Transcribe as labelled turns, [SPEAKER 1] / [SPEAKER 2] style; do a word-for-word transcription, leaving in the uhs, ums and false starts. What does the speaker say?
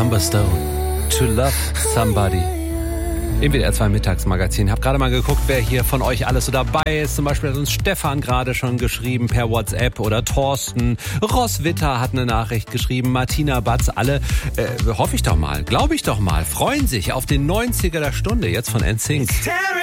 [SPEAKER 1] Amber Stone, To Love Somebody. Im W D R zwei Mittagsmagazin. Hab gerade mal geguckt, wer hier von euch alles so dabei ist. Zum Beispiel hat uns Stefan gerade schon geschrieben per WhatsApp oder Thorsten. Ross Witter hat eine Nachricht geschrieben. Martina Batz. Alle, äh, hoffe ich doch mal, glaube ich doch mal, freuen sich auf den neunziger der Stunde jetzt von N Sync.